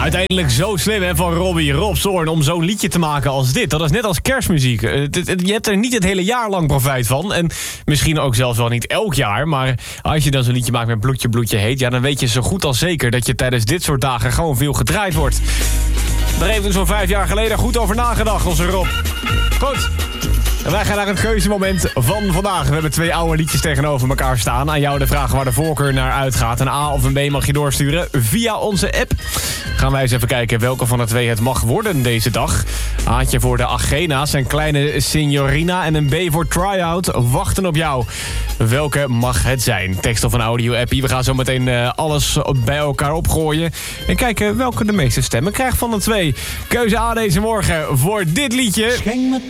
Uiteindelijk zo slim hè, van Robbie Robson om zo'n liedje te maken als dit. Dat is net als kerstmuziek. Je hebt er niet het hele jaar lang profijt van. En misschien ook zelfs wel niet elk jaar. Maar als je dan zo'n liedje maakt met bloedje, bloedje heet... ja, dan weet je zo goed als zeker dat je tijdens dit soort dagen gewoon veel gedraaid wordt. Daar heeft u zo'n 5 jaar geleden goed over nagedacht, onze Rob. Goed. En wij gaan naar het keuzemoment van vandaag. We hebben 2 oude liedjes tegenover elkaar staan. Aan jou de vraag waar de voorkeur naar uitgaat. Een A of een B mag je doorsturen via onze app. Gaan wij eens even kijken welke van de 2 het mag worden deze dag. Aatje voor de Agena's, een kleine Signorina en een B voor Tryout wachten op jou. Welke mag het zijn? Tekst of een audio-appie. We gaan zo meteen alles bij elkaar opgooien. En kijken welke de meeste stemmen krijgt van de 2. Keuze A deze morgen voor dit liedje.